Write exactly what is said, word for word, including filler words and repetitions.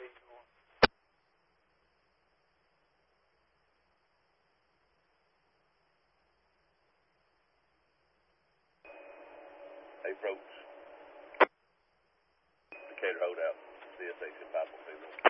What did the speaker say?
Approach. Decatur hold out. C S H in five point two.